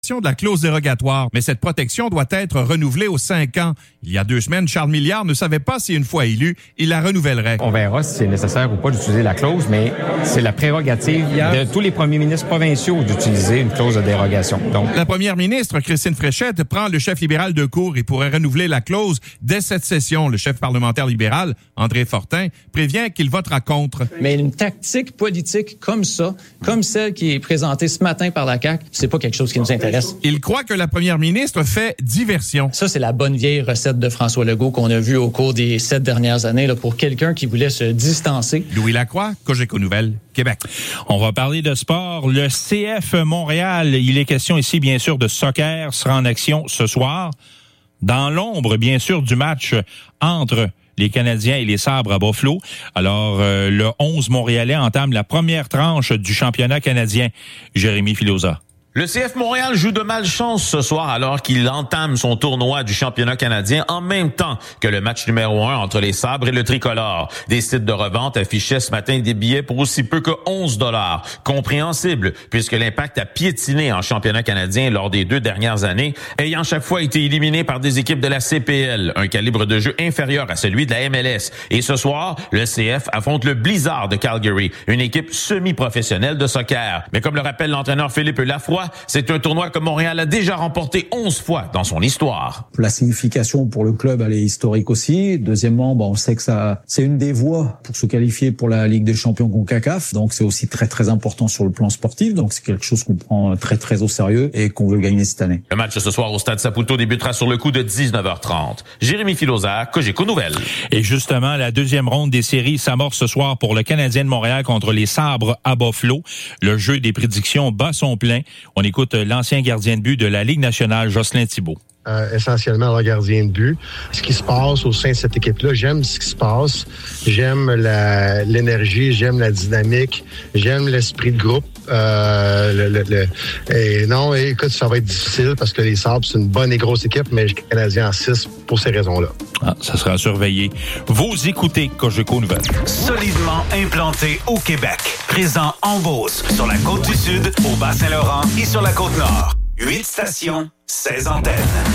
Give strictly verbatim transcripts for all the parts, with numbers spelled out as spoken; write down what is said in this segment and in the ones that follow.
de la clause dérogatoire, mais cette protection doit être renouvelée aux cinq ans. Il y a deux semaines, Charles Milliard ne savait pas si une fois élu, il la renouvellerait. On verra si c'est nécessaire ou pas d'utiliser la clause, mais c'est la prérogative de tous les premiers ministres provinciaux d'utiliser une clause de dérogation. Donc, la première ministre, Christine Fréchette, prend le chef libéral de court et pourrait renouveler la clause dès cette session. Le chef parlementaire libéral, André Fortin, prévient qu'il votera contre. Mais une tactique politique comme ça, comme celle qui est présentée ce matin par la C A Q, c'est pas quelque chose qui nous intéresse. Il croit que la première ministre fait diversion. Ça, c'est la bonne vieille recette de François Legault qu'on a vue au cours des sept dernières années là, pour quelqu'un qui voulait se distancer. Louis Lacroix, Cogeco Nouvelles, Québec. On va parler de sport. Le C F Montréal, il est question ici, bien sûr, de soccer, sera en action ce soir. Dans l'ombre, bien sûr, du match entre les Canadiens et les Sabres à Buffalo. Alors, euh, le onze Montréalais entame la première tranche du championnat canadien. Jérémy Filosa. Le C F Montréal joue de malchance ce soir alors qu'il entame son tournoi du championnat canadien en même temps que le match numéro un entre les Sabres et le Tricolore. Des sites de revente affichaient ce matin des billets pour aussi peu que onze dollars. Compréhensible, puisque l'Impact a piétiné en championnat canadien lors des deux dernières années, ayant chaque fois été éliminé par des équipes de la C P L, un calibre de jeu inférieur à celui de la M L S. Et ce soir, le C F affronte le Blizzard de Calgary, une équipe semi-professionnelle de soccer. Mais comme le rappelle l'entraîneur Philippe Lafroy, c'est un tournoi que Montréal a déjà remporté onze fois dans son histoire. La signification pour le club, elle est historique aussi. Deuxièmement, bon, on sait que ça, c'est une des voies pour se qualifier pour la Ligue des champions CONCACAF. Donc, c'est aussi très, très important sur le plan sportif. Donc, c'est quelque chose qu'on prend très, très au sérieux et qu'on veut gagner cette année. Le match ce soir au Stade Saputo débutera sur le coup de dix-neuf heures trente. Jérémy Filosa, Cogeco Nouvelles. Et justement, la deuxième ronde des séries s'amorce ce soir pour le Canadien de Montréal contre les Sabres à Buffalo. Le jeu des prédictions bat son plein. On écoute l'ancien gardien de but de la Ligue nationale, Jocelyn Thibault. Euh, essentiellement le gardien de but. Ce qui se passe au sein de cette équipe-là, j'aime ce qui se passe. J'aime la, l'énergie, j'aime la dynamique, j'aime l'esprit de groupe. Euh, le, le, le, et non, écoute, ça va être difficile parce que les Sabres, c'est une bonne et grosse équipe, mais je suis Canadien en six pour ces raisons-là. Ah, ça sera surveillé. Vous écoutez Cogeco Nouvelles. Solidement implanté au Québec. Présent en Beauce, sur la côte du Sud, au Bas-Saint-Laurent et sur la côte Nord. Huit stations, seize antennes.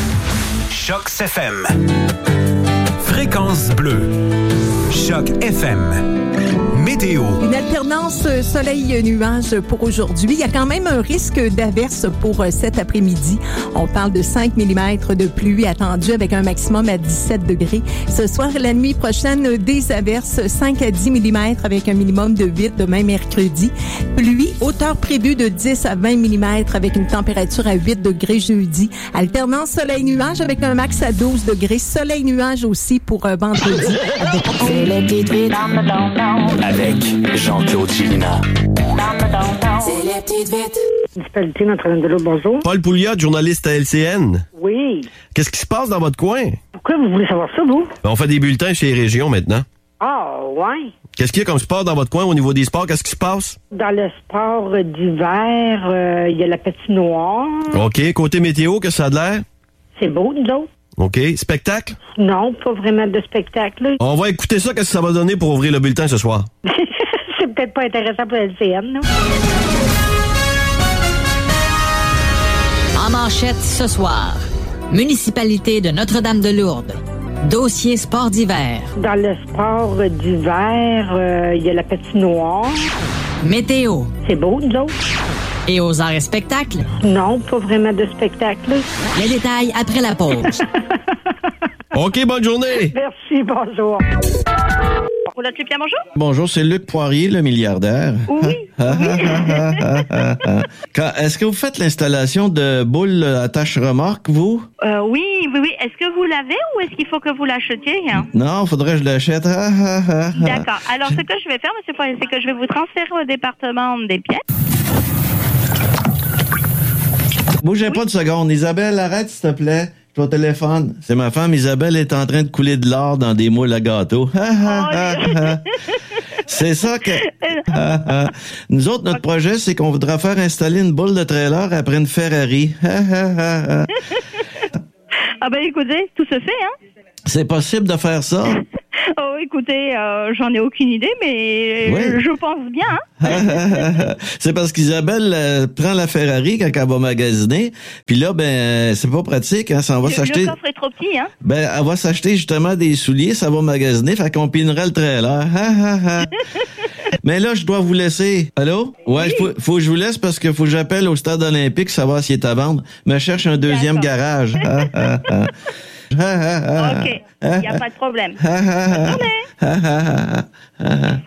Choc F M. Fréquence bleue. Choc F M. Météo. Une alternance soleil-nuage pour aujourd'hui. Il y a quand même un risque d'averse pour cet après-midi. On parle de cinq millimètres de pluie attendue avec un maximum à dix-sept degrés. Ce soir et la nuit prochaine, des averses, cinq à dix millimètres avec un minimum de huit demain mercredi. Pluie, hauteur prévue de dix à vingt millimètres avec une température à huit degrés jeudi. Alternance soleil-nuage avec un max à douze degrés. Soleil-nuage aussi pour euh, vendredi. C'est le petit tweet avec Jean-Claude Chilina. C'est les petites vites. Municipalité Notre-Dame-de-L'Eau, bonjour. Paul Pouliot, journaliste à L C N. Oui. Qu'est-ce qui se passe dans votre coin? Pourquoi vous voulez savoir ça, vous? Ben, on fait des bulletins chez les régions maintenant. Ah, ouais. Qu'est-ce qu'il y a comme sport dans votre coin au niveau des sports? Qu'est-ce qui se passe? Dans le sport d'hiver, il euh, y a la patinoire. OK. Côté météo, qu'est-ce que ça a de l'air? C'est beau, nous autres. OK. Spectacle? Non, pas vraiment de spectacle. On va écouter ça. Qu'est-ce que ça va donner pour ouvrir le bulletin ce soir? C'est peut-être pas intéressant pour L C N, non? En manchette ce soir, municipalité de Notre-Dame-de-Lourdes. Dossier sport d'hiver. Dans le sport d'hiver, il euh, y a la patinoire. Météo. C'est beau, nous autres. Et aux arts et spectacles? Non, pas vraiment de spectacle. Les détails après la pause. OK, bonne journée. Merci, bonjour. Bonjour. Bonjour, c'est Luc Poirier, le milliardaire. Oui. oui. Quand, est-ce que vous faites l'installation de boules à tâche-remorque, vous? Euh, oui, oui, oui. Est-ce que vous l'avez ou est-ce qu'il faut que vous l'achetiez? Hein? Non, faudrait que je l'achète. D'accord. Alors, ce que je vais faire, M. Poirier, c'est que je vais vous transférer au département des pièces. Bougez oui. pas de seconde. Isabelle, arrête, s'il te plaît. Je suis au téléphone. C'est ma femme Isabelle est en train de couler de l'or dans des moules à gâteau. C'est ça que... Nous autres, notre okay. projet, c'est qu'on voudra faire installer une boule de trailer après une Ferrari. Ah ben écoutez, tout se fait, hein? C'est possible de faire ça? Oh, écoutez, écoutez, euh, j'en ai aucune idée, mais Oui. je pense bien. Hein? C'est parce qu'Isabelle euh, prend la Ferrari quand elle va magasiner, puis là, ben, euh, c'est pas pratique, hein, ça en va Le, s'acheter... le coffre est trop petit, hein? Ben, elle va s'acheter justement des souliers, ça va magasiner, fait qu'on pinerait le trailer. Ha, ha, ha. Mais là, je dois vous laisser. Allô? Ouais, faut, faut que je vous laisse parce que faut que j'appelle au stade olympique savoir s'il est à vendre. Me cherche un deuxième D'accord. garage. Ha, ha, ha. Ha, ha, ha. Ok, il n'y a pas de problème. Ha, ha, ha. Bonne journée. Ha, ha, ha. Ha, ha.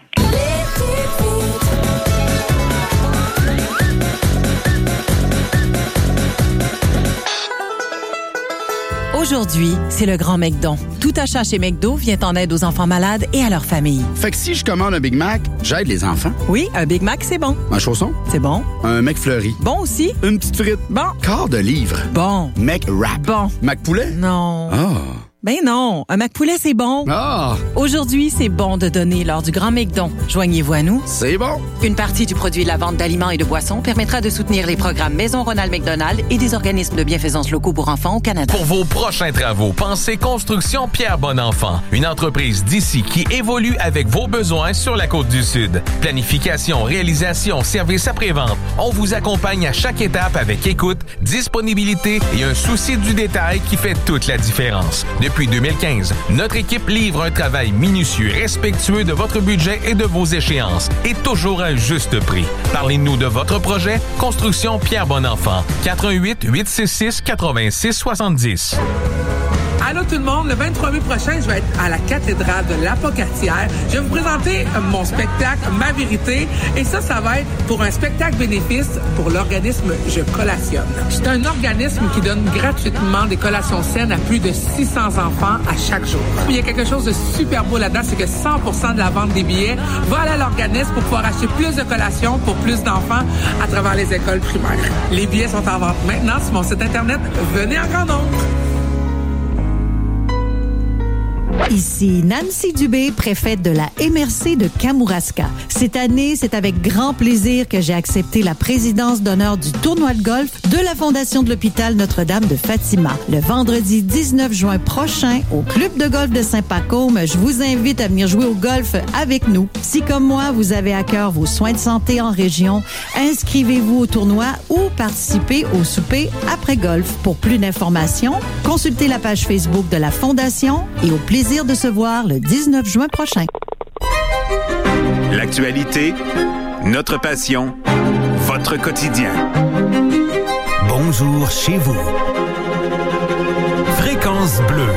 Aujourd'hui, c'est le grand McDon. Tout achat chez McDo vient en aide aux enfants malades et à leur famille. Fait que si je commande un Big Mac, j'aide les enfants. Oui, un Big Mac, c'est bon. Un chausson? C'est bon. Un McFlurry? Bon aussi. Une petite frite? Bon. Quart de livre? Bon. McWrap? Bon. McPoulet? Non. Ah. Ben non, un McPoulet, c'est bon. Ah. Aujourd'hui, c'est bon de donner lors du Grand McDon. Joignez-vous à nous. C'est bon. Une partie du produit de la vente d'aliments et de boissons permettra de soutenir les programmes Maison Ronald McDonald et des organismes de bienfaisance locaux pour enfants au Canada. Pour vos prochains travaux, pensez Construction Pierre Bonenfant, une entreprise d'ici qui évolue avec vos besoins sur la Côte-du-Sud. Planification, réalisation, service après-vente. On vous accompagne à chaque étape avec écoute, disponibilité et un souci du détail qui fait toute la différence. Depuis deux mille quinze, notre équipe livre un travail minutieux, respectueux de votre budget et de vos échéances, et toujours à un juste prix. Parlez-nous de votre projet, Construction Pierre Bonenfant, quatre un huit, huit six six, huit six six zéro. Allô tout le monde, le vingt-trois mai prochain, je vais être à la cathédrale de l'Apocatière. Je vais vous présenter mon spectacle Ma Vérité et ça, ça va être pour un spectacle bénéfice pour l'organisme Je Collationne. C'est un organisme qui donne gratuitement des collations saines à plus de six cents enfants à chaque jour. Puis il y a quelque chose de super beau là-dedans, c'est que cent pour cent de la vente des billets va aller à l'organisme pour pouvoir acheter plus de collations pour plus d'enfants à travers les écoles primaires. Les billets sont en vente maintenant sur mon site internet. Venez en grand nombre. Ici Nancy Dubé, préfète de la M R C de Kamouraska. Cette année, c'est avec grand plaisir que j'ai accepté la présidence d'honneur du tournoi de golf de la Fondation de l'hôpital Notre-Dame de Fatima. Le vendredi dix-neuf juin prochain, au club de golf de Saint-Pacôme, je vous invite à venir jouer au golf avec nous. Si, comme moi, vous avez à cœur vos soins de santé en région, inscrivez-vous au tournoi ou participez au souper après golf. Pour plus d'informations, consultez la page Facebook de la Fondation et au plaisir de se voir le dix-neuf juin prochain. L'actualité, notre passion, votre quotidien. Bonjour chez vous. Fréquence bleue.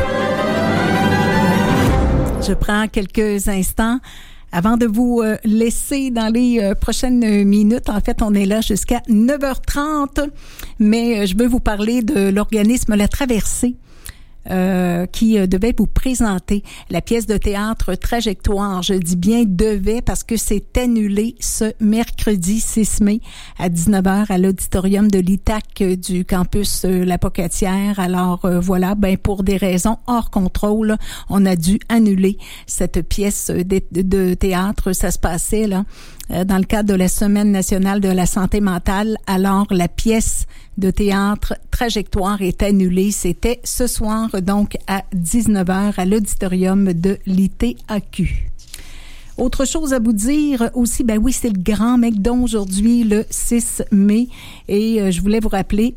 Je prends quelques instants avant de vous euh, laisser dans les euh, prochaines minutes. En fait, on est là jusqu'à neuf heures trente, mais euh, je veux vous parler de l'organisme La Traversée. Euh, qui euh, devait vous présenter la pièce de théâtre Trajectoire. Je dis bien devait parce que c'est annulé ce mercredi six mai à dix-neuf heures à l'auditorium de l'I T A C du campus euh, La Pocatière. Alors euh, voilà, ben pour des raisons hors contrôle, on a dû annuler cette pièce de, de théâtre. Ça se passait là dans le cadre de la Semaine nationale de la santé mentale. Alors, la pièce de théâtre Trajectoire est annulée. C'était ce soir, donc, à dix-neuf heures à l'auditorium de l'I T A Q. Autre chose à vous dire aussi, ben oui, c'est le Grand McDon aujourd'hui, le six mai. Et euh, je voulais vous rappeler,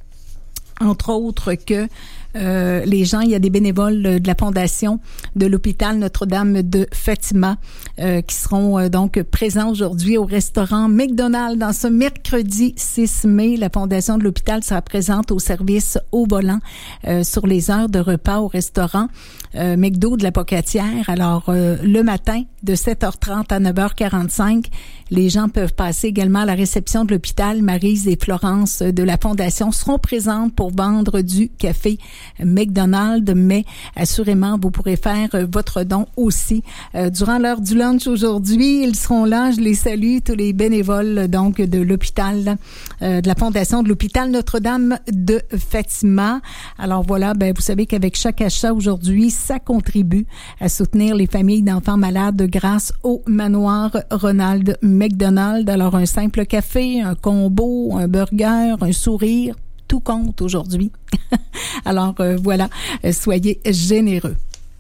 entre autres, que Euh, les gens, il y a des bénévoles de la Fondation de l'hôpital Notre-Dame de Fatima euh, qui seront euh, donc présents aujourd'hui au restaurant McDonald dans ce mercredi six mai. La Fondation de l'hôpital sera présente au service au volant euh, sur les heures de repas au restaurant euh, McDo de la Pocatière. Alors, euh, le matin, de sept heures trente à neuf heures quarante-cinq, les gens peuvent passer également à la réception de l'hôpital. Maryse et Florence de la Fondation seront présentes pour vendre du café McDonald's, mais assurément, vous pourrez faire votre don aussi. Euh, durant l'heure du lunch aujourd'hui, ils seront là. Je les salue, tous les bénévoles donc de l'hôpital, euh, de la Fondation de l'hôpital Notre-Dame de Fatima. Alors voilà, ben vous savez qu'avec chaque achat aujourd'hui, ça contribue à soutenir les familles d'enfants malades grâce au manoir Ronald McDonald. Alors un simple café, un combo, un burger, un sourire, tout compte aujourd'hui. Alors euh, voilà, euh, soyez généreux.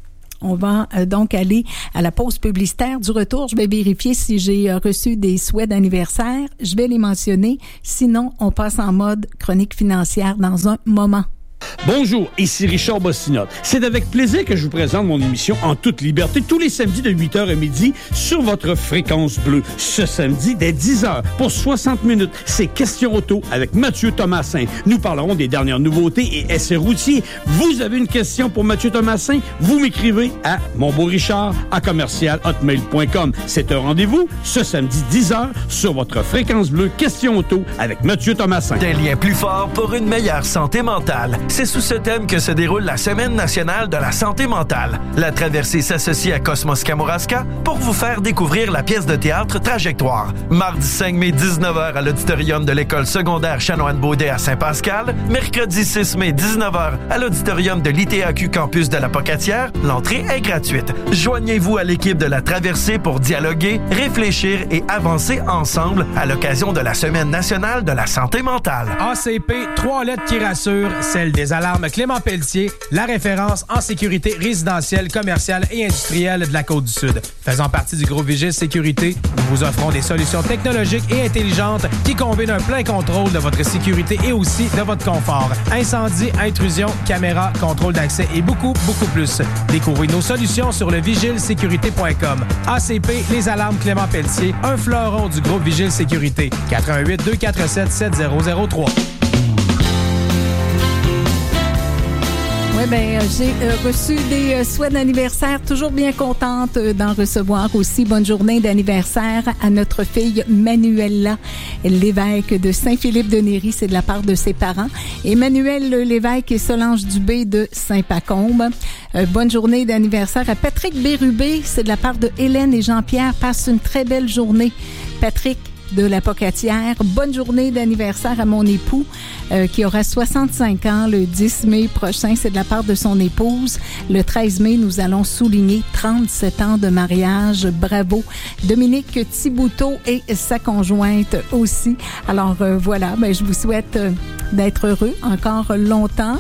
On va euh, donc aller à la pause publicitaire. Du retour, je vais vérifier si j'ai euh, reçu des souhaits d'anniversaire. Je vais les mentionner. Sinon, on passe en mode chronique financière dans un moment. Bonjour, ici Richard Bossinotte. C'est avec plaisir que je vous présente mon émission En toute liberté tous les samedis de huit heures à midi sur votre fréquence bleue. Ce samedi dès dix heures pour soixante minutes, c'est Question Auto avec Mathieu Thomasin. Nous parlerons des dernières nouveautés et essais routiers. Vous avez une question pour Mathieu Thomasin? Vous m'écrivez à monbeaurichard à commercial hotmail point com. C'est un rendez-vous ce samedi dix heures sur votre fréquence bleue Question Auto avec Mathieu Thomasin. Des liens plus forts pour une meilleure santé mentale. C'est sous ce thème que se déroule la Semaine nationale de la santé mentale. La Traversée s'associe à Cosmos Kamouraska pour vous faire découvrir la pièce de théâtre Trajectoire. Mardi cinq mai, dix-neuf heures à l'auditorium de l'école secondaire Chanoine-Baudet à Saint-Pascal. Mercredi six mai, dix-neuf heures à l'auditorium de l'I T A Q campus de la Pocatière. L'entrée est gratuite. Joignez-vous à l'équipe de la Traversée pour dialoguer, réfléchir et avancer ensemble à l'occasion de la Semaine nationale de la santé mentale. A C P, trois lettres qui rassurent, celle des alarmes Clément Pelletier, la référence en sécurité résidentielle, commerciale et industrielle de la Côte-du-Sud. Faisant partie du groupe Vigile Sécurité, nous vous offrons des solutions technologiques et intelligentes qui combinent un plein contrôle de votre sécurité et aussi de votre confort. Incendie, intrusion, caméra, contrôle d'accès et beaucoup, beaucoup plus. Découvrez nos solutions sur le vigile sécurité point com. A C P, les alarmes Clément Pelletier, un fleuron du groupe Vigile Sécurité. quatre un huit, deux quatre sept, sept zéro zéro trois. Oui, bien, j'ai euh, reçu des euh, souhaits d'anniversaire. Toujours bien contente euh, d'en recevoir aussi. Bonne journée d'anniversaire à notre fille Manuela Lévesque de Saint-Philippe-de-Néry. C'est de la part de ses parents. Emmanuel Lévesque et Solange Dubé de Saint-Pacombe. Euh, bonne journée d'anniversaire à Patrick Bérubé. C'est de la part de Hélène et Jean-Pierre. Passe une très belle journée. Patrick de la Pocatière. Bonne journée d'anniversaire à mon époux euh, qui aura soixante-cinq ans le dix mai prochain. C'est de la part de son épouse. Le treize mai, nous allons souligner trente-sept ans de mariage. Bravo. Dominique Thibouteau et sa conjointe aussi. Alors euh, voilà, ben, je vous souhaite euh, d'être heureux encore longtemps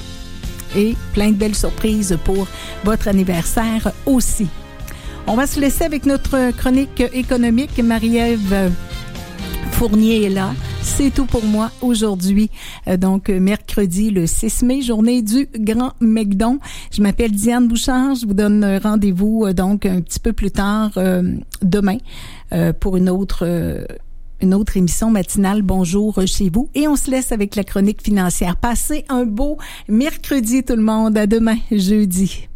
et plein de belles surprises pour votre anniversaire aussi. On va se laisser avec notre chronique économique. Marie-Ève Fournier est là. C'est tout pour moi aujourd'hui. Euh, donc, mercredi, le six mai, journée du Grand McDon. Je m'appelle Diane Bouchard. Je vous donne rendez-vous euh, donc un petit peu plus tard euh, demain euh, pour une autre... Euh, une autre émission matinale. Bonjour chez vous. Et on se laisse avec la chronique financière. Passez un beau mercredi, tout le monde. À demain, jeudi.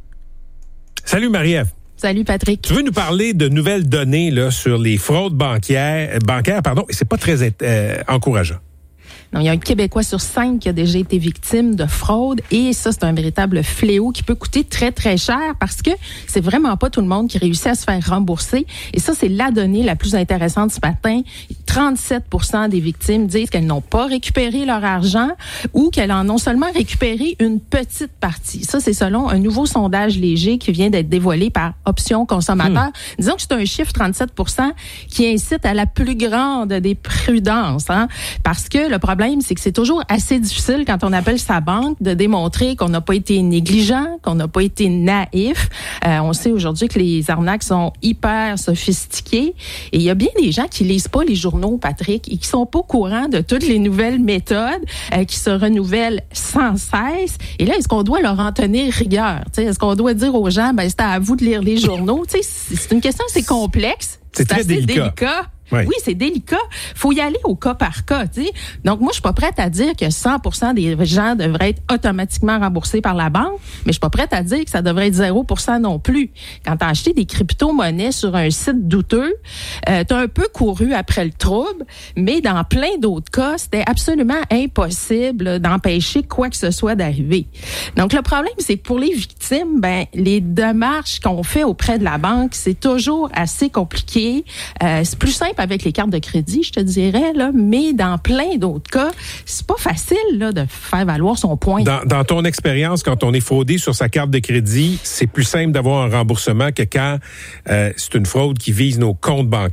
Salut, Marie-Ève. Salut Patrick. Tu veux nous parler de nouvelles données là sur les fraudes bancaires, bancaires pardon, et c'est pas très euh, encourageant. Non, il y a un Québécois sur cinq qui a déjà été victime de fraude et ça, c'est un véritable fléau qui peut coûter très, très cher parce que c'est vraiment pas tout le monde qui réussit à se faire rembourser. Et ça, c'est la donnée la plus intéressante ce matin. trente-sept pour cent des victimes disent qu'elles n'ont pas récupéré leur argent ou qu'elles en ont seulement récupéré une petite partie. Ça, c'est selon un nouveau sondage léger qui vient d'être dévoilé par Options Consommateurs. Mmh. Disons que c'est un chiffre, trente-sept pour cent, qui incite à la plus grande des prudences, hein, parce que le problème, c'est que c'est toujours assez difficile quand on appelle sa banque de démontrer qu'on n'a pas été négligent, qu'on n'a pas été naïf. Euh, on sait aujourd'hui que les arnaques sont hyper sophistiquées et il y a bien des gens qui lisent pas les journaux, Patrick, et qui sont pas au courant de toutes les nouvelles méthodes euh, qui se renouvellent sans cesse. Et là, est-ce qu'on doit leur en tenir rigueur? T'sais, est-ce qu'on doit dire aux gens, ben c'est à vous de lire les journaux? T'sais, c'est une question assez complexe. C'est, c'est très assez délicat. délicat. Oui. oui, c'est délicat. Faut y aller au cas par cas, tu sais. Donc, moi, je suis pas prête à dire que cent pour cent des gens devraient être automatiquement remboursés par la banque, mais je suis pas prête à dire que ça devrait être zéro pour cent non plus. Quand tu as acheté des crypto-monnaies sur un site douteux, euh, tu as un peu couru après le trouble, mais dans plein d'autres cas, c'était absolument impossible d'empêcher quoi que ce soit d'arriver. Donc, le problème, c'est que pour les victimes, ben, les démarches qu'on fait auprès de la banque, c'est toujours assez compliqué. Euh, c'est plus simple avec les cartes de crédit, je te dirais, là, mais dans plein d'autres cas, c'est pas facile là, de faire valoir son point. Dans, dans ton expérience, quand on est fraudé sur sa carte de crédit, c'est plus simple d'avoir un remboursement que quand euh, c'est une fraude qui vise nos comptes bancaires.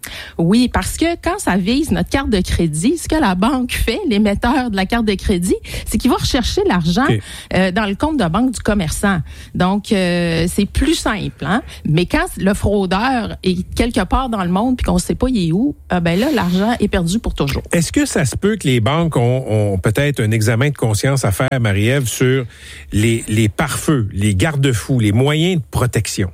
Oui, parce que quand ça vise notre carte de crédit, ce que la banque fait, l'émetteur de la carte de crédit, c'est qu'il va rechercher l'argent okay. euh, dans le compte de banque du commerçant. Donc, euh, c'est plus simple. Hein? Mais quand le fraudeur est quelque part dans le monde puis qu'on ne sait pas il est où, euh, ben là, l'argent est perdu pour toujours. Est-ce que ça se peut que les banques ont, ont peut-être un examen de conscience à faire, Marie-Ève, sur les, les pare-feux, les garde-fous, les moyens de protection?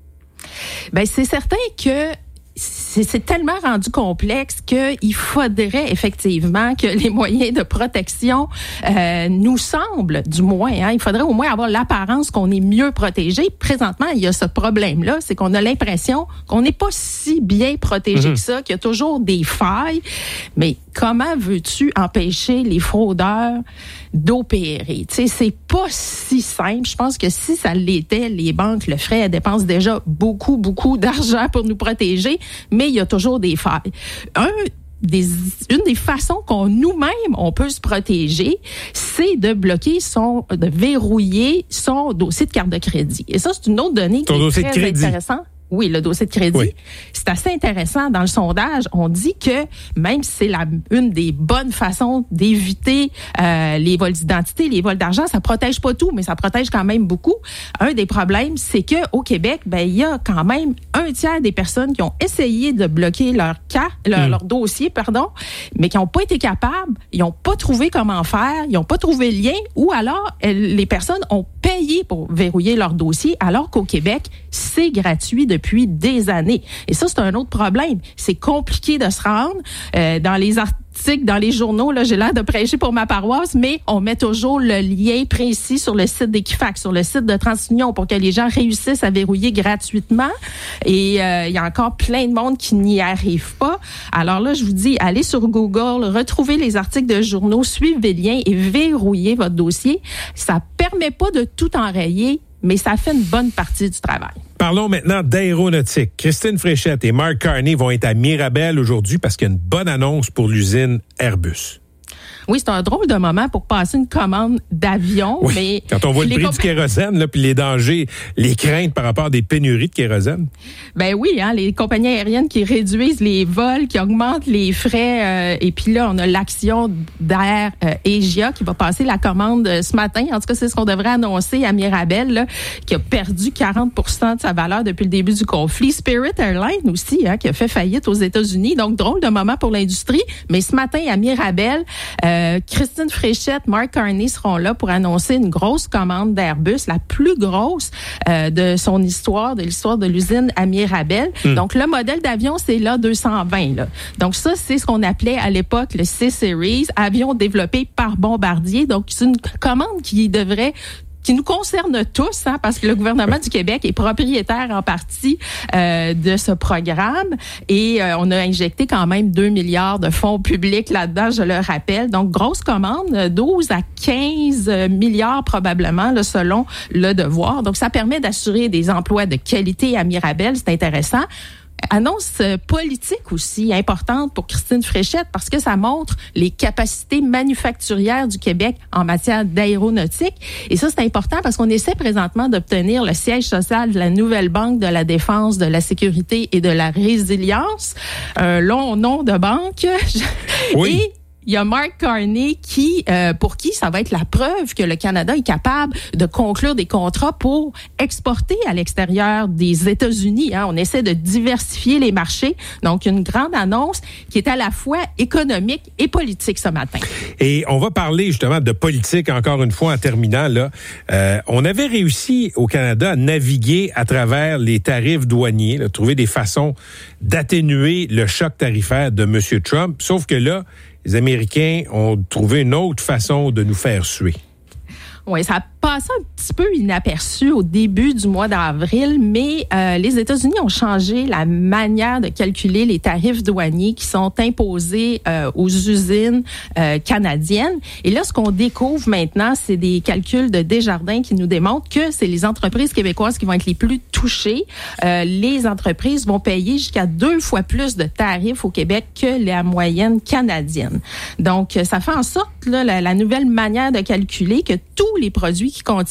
Ben c'est certain que C'est, c'est tellement rendu complexe qu'il faudrait effectivement que les moyens de protection euh, nous semblent, du moins, hein, il faudrait au moins avoir l'apparence qu'on est mieux protégé. Présentement, il y a ce problème-là, c'est qu'on a l'impression qu'on n'est pas si bien protégé mmh. que ça, qu'il y a toujours des failles. Mais comment veux-tu empêcher les fraudeurs d'opérer? Tu sais, c'est pas si simple. Je pense que si ça l'était, les banques le feraient. Elles dépensent déjà beaucoup, beaucoup d'argent pour nous protéger, mais il y a toujours des failles. Un Des, une des façons qu'on nous-mêmes on peut se protéger, c'est de bloquer son, de verrouiller son dossier de carte de crédit. Et ça, c'est une autre donnée qui est très intéressante. Oui, le dossier de crédit. Oui. C'est assez intéressant. Dans le sondage, on dit que même si c'est la, une des bonnes façons d'éviter euh, les vols d'identité, les vols d'argent, ça protège pas tout, mais ça protège quand même beaucoup. Un des problèmes, c'est que au Québec, ben il y a quand même un tiers des personnes qui ont essayé de bloquer leur cas, leur, mmh. leur dossier, pardon, mais qui n'ont pas été capables, ils n'ont pas trouvé comment faire, ils n'ont pas trouvé le lien, ou alors elles, les personnes ont payé pour verrouiller leur dossier, alors qu'au Québec, c'est gratuit depuis depuis des années. Et ça, c'est un autre problème. C'est compliqué de se rendre. Euh, dans les articles, dans les journaux, là, j'ai l'air de prêcher pour ma paroisse, mais on met toujours le lien précis sur le site d'Equifax, sur le site de TransUnion pour que les gens réussissent à verrouiller gratuitement. Et euh, il y a encore plein de monde qui n'y arrive pas. Alors là, je vous dis, allez sur Google, retrouvez les articles de journaux, suivez les liens et verrouillez votre dossier. Ça permet pas de tout enrayer, mais ça fait une bonne partie du travail. Parlons maintenant d'aéronautique. Christine Fréchette et Mark Carney vont être à Mirabel aujourd'hui parce qu'il y a une bonne annonce pour l'usine Airbus. Oui, c'est un drôle de moment pour passer une commande d'avion. Oui, mais quand on voit le prix comp- du kérosène, là, puis les dangers, les craintes par rapport à des pénuries de kérosène. Ben oui, hein, les compagnies aériennes qui réduisent les vols, qui augmentent les frais. Euh, et puis là, on a l'action d'Air euh, Asia qui va passer la commande euh, ce matin. En tout cas, c'est ce qu'on devrait annoncer à Mirabel, là, qui a perdu quarante pour cent de sa valeur depuis le début du conflit. Spirit Airlines aussi, hein, qui a fait faillite aux États-Unis. Donc, drôle de moment pour l'industrie. Mais ce matin, à Mirabel, euh, Christine Fréchette, Mark Carney seront là pour annoncer une grosse commande d'Airbus, la plus grosse euh, de son histoire, de l'histoire de l'usine à Mirabel. Mm. Donc, le modèle d'avion, c'est l'A deux cent vingt. Là. Donc, ça, c'est ce qu'on appelait à l'époque le C-Series, avion développé par Bombardier. Donc, c'est une commande qui devrait qui nous concerne tous, hein, parce que le gouvernement du Québec est propriétaire en partie euh, de ce programme et euh, on a injecté quand même deux milliards de fonds publics là-dedans, je le rappelle. Donc, grosse commande, douze à quinze milliards probablement, là, selon Le Devoir. Donc, ça permet d'assurer des emplois de qualité à Mirabel, c'est intéressant. Annonce politique aussi importante pour Christine Fréchette parce que ça montre les capacités manufacturières du Québec en matière d'aéronautique. Et ça, c'est important parce qu'on essaie présentement d'obtenir le siège social de la nouvelle Banque de la Défense, de la Sécurité et de la Résilience. Un long nom de banque. Oui. Et il y a Mark Carney qui, euh, pour qui ça va être la preuve que le Canada est capable de conclure des contrats pour exporter à l'extérieur des États-Unis. Hein. On essaie de diversifier les marchés. Donc, une grande annonce qui est à la fois économique et politique ce matin. Et on va parler justement de politique encore une fois en terminant. Là, euh, on avait réussi au Canada à naviguer à travers les tarifs douaniers, là, trouver des façons d'atténuer le choc tarifaire de M. Trump. Sauf que là, les Américains ont trouvé une autre façon de nous faire suer. Oui, ça a passé un petit peu inaperçu au début du mois d'avril, mais euh, les États-Unis ont changé la manière de calculer les tarifs douaniers qui sont imposés euh, aux usines euh, canadiennes. Et là, ce qu'on découvre maintenant, c'est des calculs de Desjardins qui nous démontrent que c'est les entreprises québécoises qui vont être les plus touchées. Euh, les entreprises vont payer jusqu'à deux fois plus de tarifs au Québec que la moyenne canadienne. Donc, ça fait en sorte, là, la, la nouvelle manière de calculer que tous les produits qui contiennent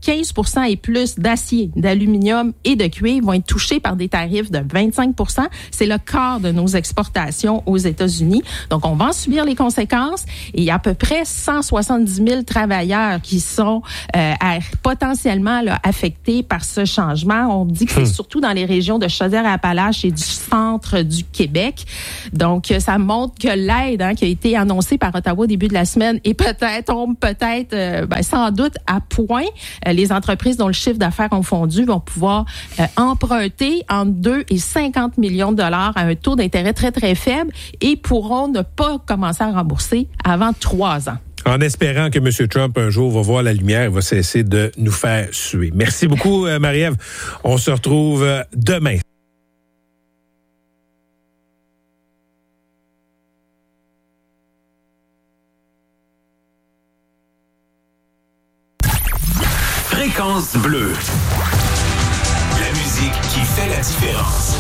quinze pour cent et plus d'acier, d'aluminium et de cuivre vont être touchés par des tarifs de vingt-cinq pour cent. C'est le quart de nos exportations aux États-Unis. Donc, on va en subir les conséquences. Et il y a à peu près cent soixante-dix mille travailleurs qui sont euh, à, potentiellement là, affectés par ce changement. On dit que c'est hum. surtout dans les régions de Chaudière-Appalaches et du centre du Québec. Donc, ça montre que l'aide hein, qui a été annoncée par Ottawa au début de la semaine est peut-être, tombe peut-être, euh, ben, sans doute à point. Euh, les entreprises dont le chiffre d'affaires ont fondu vont pouvoir euh, emprunter entre deux et cinquante millions de dollars à un taux d'intérêt très, très faible et pourront ne pas commencer à rembourser avant trois ans. En espérant que M. Trump, un jour, va voir la lumière et va cesser de nous faire suer. Merci beaucoup, euh, Marie-Ève. On se retrouve euh, demain. Fréquence bleue. La musique qui fait la différence.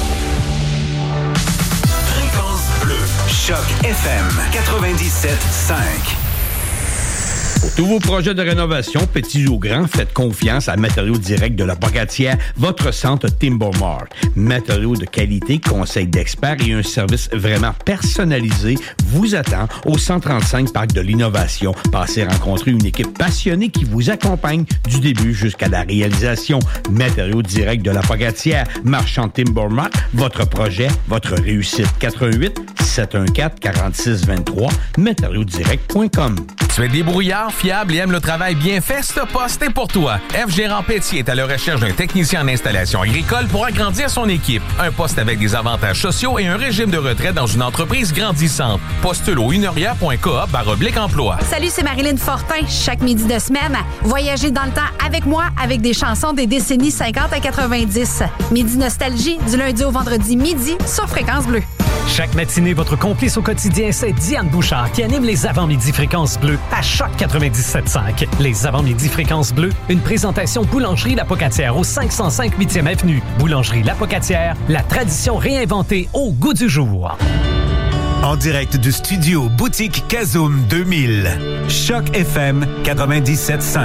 Fréquence bleue. Choc F M quatre-vingt-dix-sept cinq. Pour tous vos projets de rénovation, petits ou grands, faites confiance à Matériaux Direct de la Pocatière, votre centre Timber Mart. Matériaux de qualité, conseils d'experts et un service vraiment personnalisé vous attend au cent trente-cinq Parc de l'Innovation. Passez rencontrer une équipe passionnée qui vous accompagne du début jusqu'à la réalisation. Matériaux Direct de la Pocatière, marchand Timber Mart, votre projet, votre réussite. quatre un huit sept un quatre quatre six deux trois, matériaux direct point com. Tu es débrouillard, fiable et aime le travail bien fait? Ce poste est pour toi. F. Gérard Pétier est à la recherche d'un technicien en installation agricole pour agrandir son équipe. Un poste avec des avantages sociaux et un régime de retraite dans une entreprise grandissante. Postule au uneria point coop barre oblique emploi. Salut, c'est Marilyn Fortin. Chaque midi de semaine, voyagez dans le temps avec moi avec des chansons des décennies cinquante à quatre-vingt-dix. Midi Nostalgie, du lundi au vendredi midi sur Fréquence Bleue. Chaque matinée, votre complice au quotidien, c'est Diane Bouchard qui anime les avant-midi Fréquence Bleue à Choc quatre-vingt-dix-sept cinq. Les avant-midi Fréquence Bleue, une présentation Boulangerie La Pocatière au cinq cent cinq huitième Avenue. Boulangerie La Pocatière, la tradition réinventée au goût du jour. En direct du studio Boutique Kazoum deux mille. Choc F M quatre-vingt-dix-sept cinq.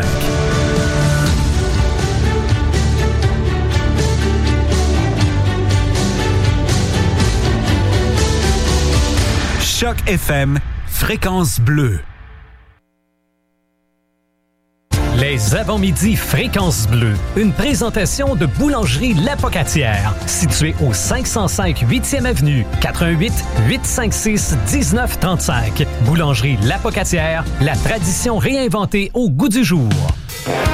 Choc F M, Fréquence Bleue. Les avant-midi Fréquence Bleue, une présentation de Boulangerie La Pocatière, située au cinq cent cinq huitième Avenue, quatre un huit huit cinq six un neuf trois cinq. Boulangerie La Pocatière, la tradition réinventée au goût du jour.